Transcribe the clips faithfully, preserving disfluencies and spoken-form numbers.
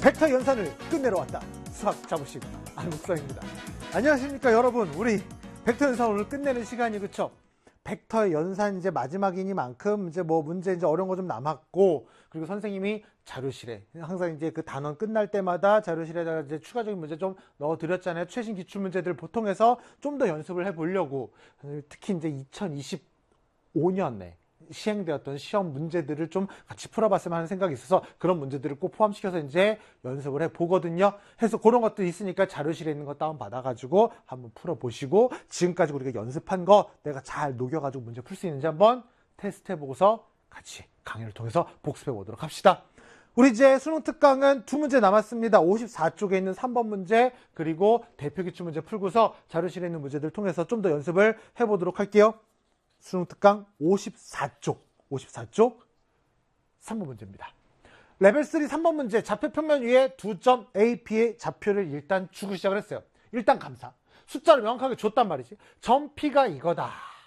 벡터 연산을 끝내러 왔다. 수학 자부심 안국성입니다. 안녕하십니까 여러분. 우리 벡터 연산 오늘 끝내는 시간이 그쵸? 벡터의 연산 이제 마지막이니만큼 이제 뭐 문제 이제 어려운 거 좀 남았고, 그리고 선생님이 자료실에 항상 이제 그 단원 끝날 때마다 자료실에다가 이제 추가적인 문제 좀 넣어드렸잖아요. 최신 기출 문제들 보통해서 좀 더 연습을 해보려고, 특히 이제 이천이십오 년에 시행되었던 시험 문제들을 좀 같이 풀어봤으면 하는 생각이 있어서 그런 문제들을 꼭 포함시켜서 이제 연습을 해보거든요. 해서 그런 것도 있으니까 자료실에 있는 거 다운받아가지고 한번 풀어보시고, 지금까지 우리가 연습한 거 내가 잘 녹여가지고 문제 풀 수 있는지 한번 테스트 해보고서 같이 강의를 통해서 복습해보도록 합시다. 우리 이제 수능 특강은 두 문제 남았습니다. 오십사 쪽에 있는 삼 번 문제, 그리고 대표기출 문제 풀고서 자료실에 있는 문제들 통해서 좀 더 연습을 해보도록 할게요. 수능 특강 오십사 쪽, 오십사 쪽 삼 번 문제입니다. 레벨 삼 삼 번 문제, 좌표 평면 위에 두 점 A, P의 좌표를 일단 주고 시작을 했어요. 일단 감사. 숫자를 명확하게 줬단 말이지. 점 P가 이거다.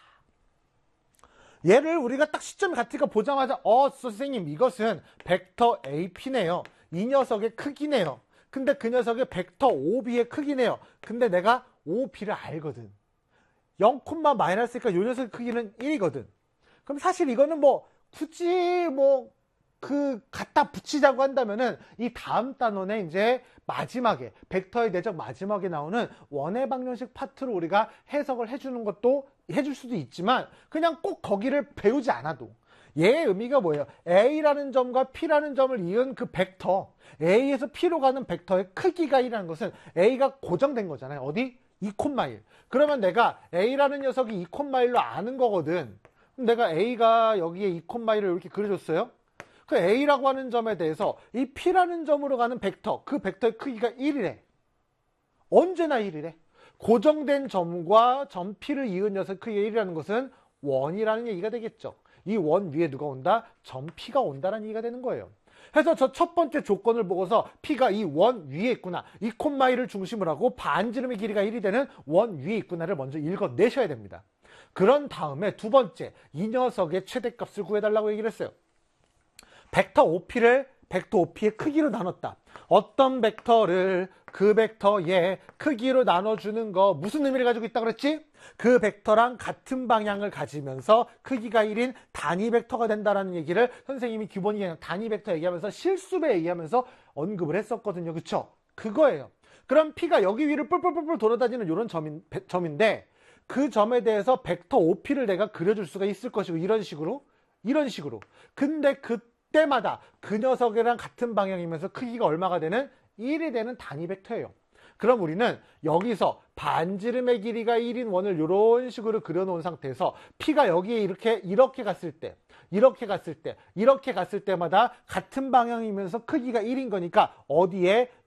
얘를 우리가 딱 시점이 같으니까 보자마자 어 선생님 이것은 벡터 에이 피네요. 이 녀석의 크기네요. 근데 그 녀석의 벡터 오 비의 크기네요. 근데 내가 오 비를 알거든. 영, 마이너스니까 요 녀석의 크기는 일이거든. 그럼 사실 이거는 뭐 굳이 뭐 그 갖다 붙이자고 한다면은 이 다음 단원에 이제 마지막에 벡터의 내적 마지막에 나오는 원의 방정식 파트로 우리가 해석을 해주는 것도 해줄 수도 있지만, 그냥 꼭 거기를 배우지 않아도 얘의 의미가 뭐예요? A라는 점과 P라는 점을 이은 그 벡터, A에서 P로 가는 벡터의 크기가 일이라는 것은 A가 고정된 거잖아요. 어디? 이, 일. 그러면 내가 A라는 녀석이 이, 일로 아는 거거든. 그럼 내가 A가 여기에 이, 일을 이렇게 그려줬어요. 그 A라고 하는 점에 대해서 이 P라는 점으로 가는 벡터, 그 벡터의 크기가 일이래. 언제나 일이래. 고정된 점과 점 P를 이은 녀석 크기가 일이라는 것은 원이라는 얘기가 되겠죠. 이 원 위에 누가 온다? 점 P가 온다라는 얘기가 되는 거예요. 그래서 저 첫 번째 조건을 보고서 P가 이 원 위에 있구나, 이, 일을 중심으로 하고 반지름의 길이가 일이 되는 원 위에 있구나를 먼저 읽어내셔야 됩니다. 그런 다음에 두 번째, 이 녀석의 최대값을 구해달라고 얘기를 했어요. 벡터 오 피를 벡터 오 피의 크기로 나눴다. 어떤 벡터를 그 벡터의 크기로 나눠주는 거 무슨 의미를 가지고 있다 그랬지? 그 벡터랑 같은 방향을 가지면서 크기가 일인 단위 벡터가 된다는 얘기를 선생님이 기본이 그냥 단위 벡터 얘기하면서 실수배 얘기하면서 언급을 했었거든요. 그쵸? 그거예요. 그럼 P가 여기 위를 뿔뿔뿔뿔 돌아다니는 이런 점인, 점인데 그 점에 대해서 벡터 오 피를 내가 그려줄 수가 있을 것이고, 이런 식으로 이런 식으로. 근데 그 때마다 그 녀석이랑 같은 방향이면서 크기가 얼마가 되는? 일이 되는 단위 벡터예요. 그럼 우리는 여기서 반지름의 길이가 일인 원을 이런 식으로 그려놓은 상태에서 P가 여기에 이렇게 이렇게 갔을 때, 이렇게 갔을 때, 이렇게 갔을 때마다 같은 방향이면서 크기가 일인 거니까 어디에?